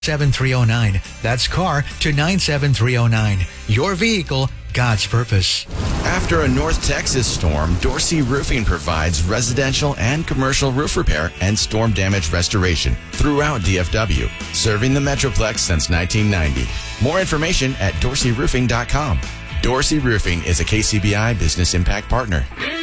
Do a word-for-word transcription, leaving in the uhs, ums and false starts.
seven three oh nine. That's car to nine seven three oh nine. Your vehicle, God's purpose. After a North Texas storm, Dorsey Roofing provides residential and commercial roof repair and storm damage restoration throughout D F W, serving the Metroplex since nineteen ninety. More information at dorsey roofing dot com. Dorsey Roofing is a K C B I Business Impact Partner.